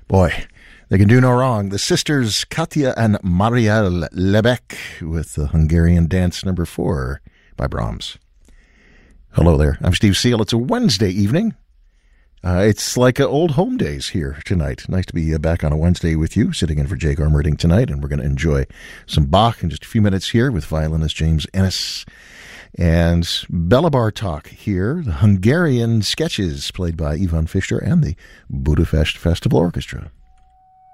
Boy, they can do no wrong. The sisters Katja and Marielle Lebec with the Hungarian Dance No. 4 by Brahms. Hello there. I'm Steve Seal. It's a Wednesday evening. It's like old home days here tonight. Nice to be back on a Wednesday with you, sitting in for Jake Armerding tonight, and we're going to enjoy some Bach in just a few minutes here with violinist James Ennis. And Belabar Talk here, the Hungarian sketches played by Ivan Fischer and the Budapest Festival Orchestra.